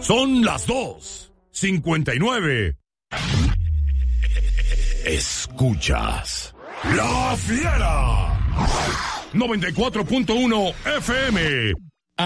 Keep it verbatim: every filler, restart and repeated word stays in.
Son las dos cincuenta y nueve. Escuchas La Fiera noventa y cuatro punto uno F M.